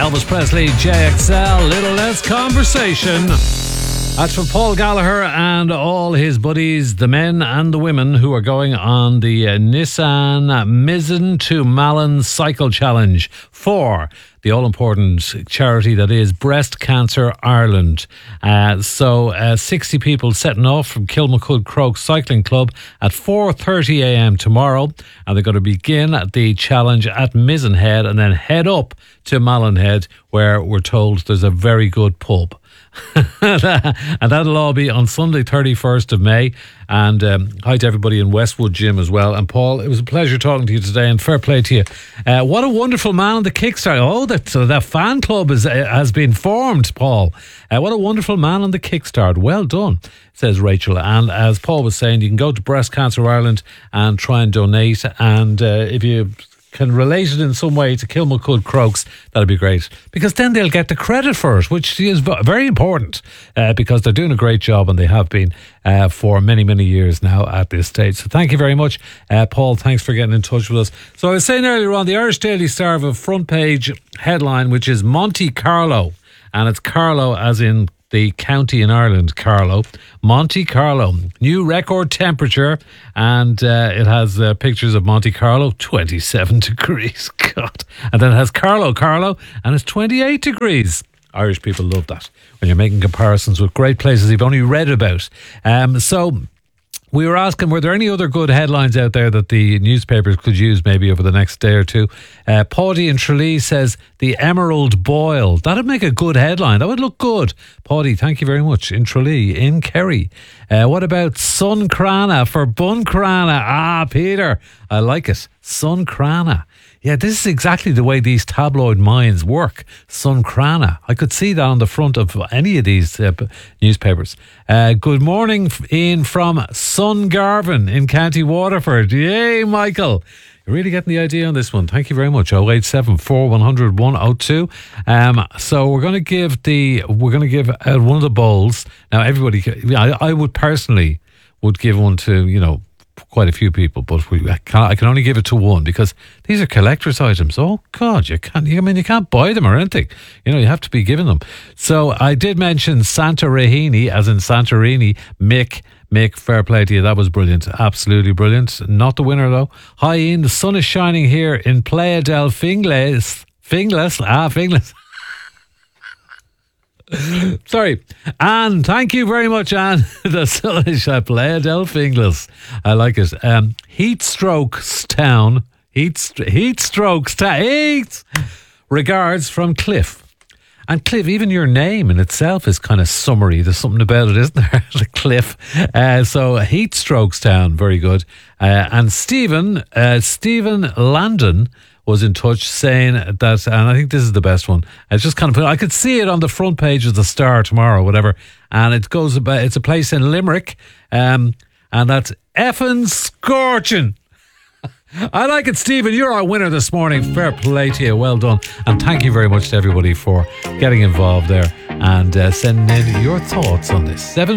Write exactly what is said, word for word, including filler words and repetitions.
Elvis Presley, J X L, Little Less Conversation. That's from Paul Gallagher and all his buddies, the men and the women who are going on the uh, Nissan Mizzen to Malin Cycle Challenge for the all-important charity that is Breast Cancer Ireland. Uh, so uh, sixty people setting off from Kilmacud Croke Cycling Club at four thirty a.m. tomorrow, and they're going to begin the challenge at Mizzenhead and then head up to Mallinhead, where we're told there's a very good pub. And that'll all be on Sunday thirty-first of May. And um, hi to everybody in Westwood Gym as well. And Paul, it was a pleasure talking to you today, and fair play to you. Uh, what a wonderful man on the Kickstarter. Oh, that, uh, that fan club is, uh, has been formed, Paul. Uh, what a wonderful man on the Kickstart. Well done, says Rachel. And as Paul was saying, you can go to Breast Cancer Ireland and try and donate. And uh, if you can relate it in some way to Kilmacud Crokes, that'd be great, because then they'll get the credit for it, which is very important, uh, because they're doing a great job, and they have been uh, for many many years now at this stage. So thank you very much, uh, Paul. Thanks for getting in touch with us. So I was saying earlier on, the Irish Daily Star have a front page headline which is Monte Carlo, and it's Carlo as in the county in Ireland, Carlo. Monte Carlo, new record temperature, and uh, it has uh, pictures of Monte Carlo, twenty-seven degrees. God. And then it has Carlo, Carlo, and it's twenty-eight degrees. Irish people love that when you're making comparisons with great places you've only read about. Um, so we were asking, were there any other good headlines out there that the newspapers could use maybe over the next day or two? Uh, Paddy in Tralee says, the Emerald Boil. That'd make a good headline. That would look good. Paddy, thank you very much. In Tralee, in Kerry. Uh, what about Sun Crana for Bun Crana? Ah, Peter, I like it. Sun Crana. Yeah, this is exactly the way these tabloid minds work. Sun Crana. I could see that on the front of any of these uh, newspapers. Uh, good morning, Ian from Sun Garvin in County Waterford. Yay, Michael. You're really getting the idea on this one. Thank you very much. oh eight seven four, one hundred, one oh two. Um, so we're going to give the, we're going to give uh, one of the bowls. Now, everybody, I, I would personally would give one to, you know, quite a few people, but we, I, can, I can only give it to one, because these are collector's items. Oh God, you can't. I mean, you can't buy them or anything. You know, you have to be given them. So I did mention Santorini, as in Santorini. Mick, Mick, fair play to you. That was brilliant, absolutely brilliant. Not the winner though. Hi Ian, the sun is shining here in Playa del Fingles. Fingles, ah, Fingles. Sorry, Anne, thank you very much, Anne. The sun is at Playa del Fingles. I like it. Um, Heat Strokes Town. Heat, heat Strokes Town. Heat. Regards from Cliff. And Cliff, even your name in itself is kind of summery. There's something about it, isn't there? The Cliff. Uh, so Heat Strokes Town, very good. Uh, and Stephen, uh, Stephen Landon was in touch saying that, and I think this is the best one. It's just kind of, I could see it on the front page of the Star tomorrow, whatever. And it goes about, it's a place in Limerick, um, and that's effing scorching. I like it, Stephen. You're our winner this morning. Fair play to you. Well done. And thank you very much to everybody for getting involved there and uh, sending in your thoughts on this. Seven